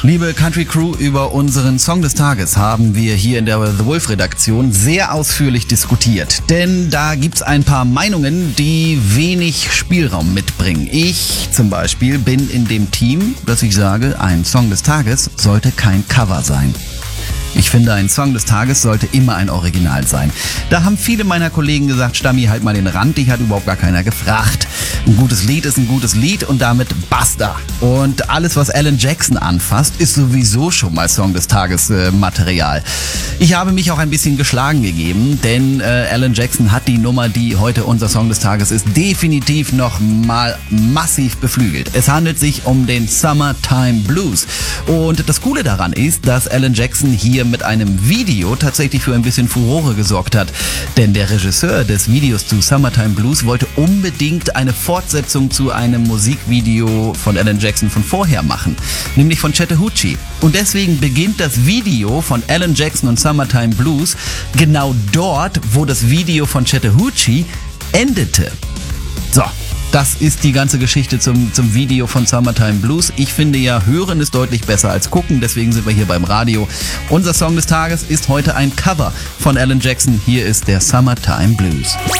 Liebe Country Crew, über unseren Song des Tages haben wir hier in der The Wolf Redaktion sehr ausführlich diskutiert. Denn da gibt's ein paar Meinungen, die wenig Spielraum mitbringen. Ich zum Beispiel bin in dem Team, dass ich sage, ein Song des Tages sollte kein Cover sein. Ich finde, ein Song des Tages sollte immer ein Original sein. Da haben viele meiner Kollegen gesagt, Stammi, halt mal den Rand, dich hat überhaupt gar keiner gefragt. Ein gutes Lied ist ein gutes Lied und damit basta. Und alles, was Alan Jackson anfasst, ist sowieso schon mal Song des Tages Material. Ich habe mich auch ein bisschen geschlagen gegeben, denn Alan Jackson hat die Nummer, die heute unser Song des Tages ist, definitiv noch mal massiv beflügelt. Es handelt sich um den Summertime Blues. Und das Coole daran ist, dass Alan Jackson hier mit einem Video tatsächlich für ein bisschen Furore gesorgt hat. Denn der Regisseur des Videos zu Summertime Blues wollte unbedingt eine Fortsetzung zu einem Musikvideo von Alan Jackson von vorher machen, nämlich von Chattahoochee. Und deswegen beginnt das Video von Alan Jackson und Summertime Blues genau dort, wo das Video von Chattahoochee endete. So. Das ist die ganze Geschichte zum Video von Summertime Blues. Ich finde ja, hören ist deutlich besser als gucken, deswegen sind wir hier beim Radio. Unser Song des Tages ist heute ein Cover von Alan Jackson. Hier ist der Summertime Blues.